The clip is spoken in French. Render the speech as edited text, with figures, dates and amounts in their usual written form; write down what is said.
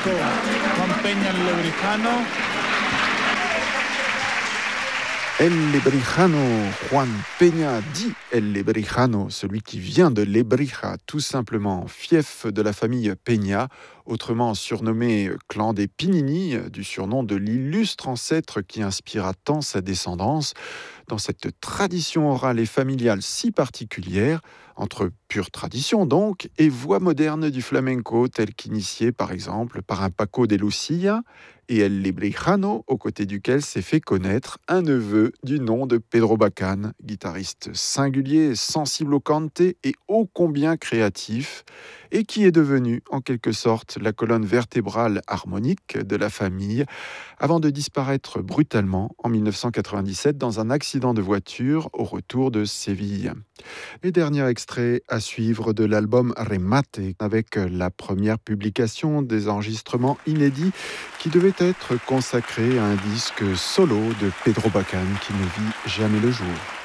flamenco Juan Peña el Lebrijano. El Lebrijano, Juan Peña dit El Lebrijano, celui qui vient de Lebrija, tout simplement, fief de la famille Peña, autrement surnommé clan des Pinini, du surnom de l'illustre ancêtre qui inspira tant sa descendance, dans cette tradition orale et familiale si particulière, entre pure tradition donc, et voix moderne du flamenco, telle qu'initiée par exemple par un Paco de Lucía, et El Lebrijano, aux côtés duquel s'est fait connaître un neveu du nom de Pedro Bacán, guitariste singulier, sensible au cante et ô combien créatif, et qui est devenu en quelque sorte la colonne vertébrale harmonique de la famille, avant de disparaître brutalement en 1997 dans un accident de voiture au retour de Séville. Les derniers extraits à suivre de l'album Remate, avec la première publication des enregistrements inédits qui devait être consacré à un disque solo de Pedro Bacán qui ne vit jamais le jour.